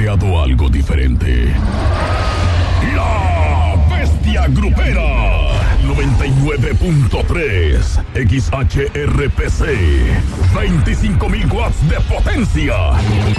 creado algo diferente. La Bestia Grupera 99.3 XHRPC, 25,000 watts de potencia.